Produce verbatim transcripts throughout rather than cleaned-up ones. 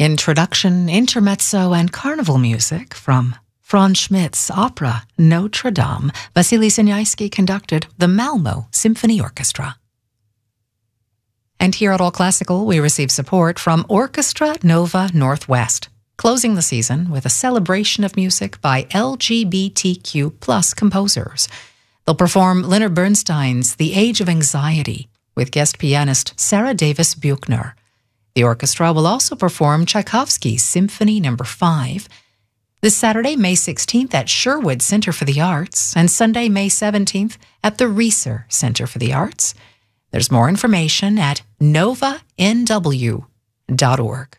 Introduction, intermezzo, and carnival music from Franz Schmidt's opera Notre Dame. Vasily Siniaisky conducted the Malmo Symphony Orchestra. And here at All Classical, we receive support from Orchestra Nova Northwest, closing the season with a celebration of music by L G B T Q plus composers. They'll perform Leonard Bernstein's The Age of Anxiety with guest pianist Sarah Davis Buchner. The orchestra will also perform Tchaikovsky's Symphony Number five this Saturday, May sixteenth at Sherwood Center for the Arts and Sunday, May seventeenth at the Reser Center for the Arts. There's more information at nova n w dot org.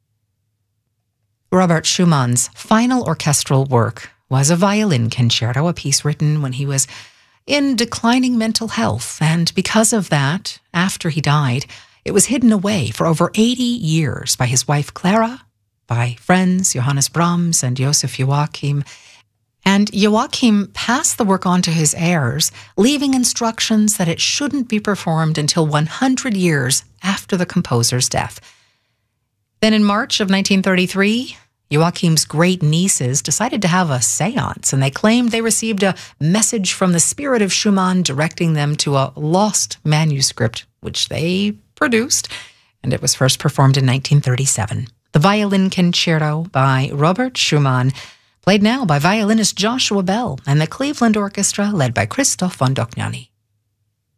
Robert Schumann's final orchestral work was a violin concerto, a piece written when he was in declining mental health, and because of that, after he died, it was hidden away for over eighty years by his wife Clara, by friends Johannes Brahms and Joseph Joachim. And Joachim passed the work on to his heirs, leaving instructions that it shouldn't be performed until one hundred years after the composer's death. Then in March of nineteen thirty-three, Joachim's great nieces decided to have a seance, and they claimed they received a message from the spirit of Schumann directing them to a lost manuscript, which they produced, and it was first performed in nineteen thirty-seven. The Violin Concerto by Robert Schumann, played now by violinist Joshua Bell and the Cleveland Orchestra led by Christoph von Dohnányi.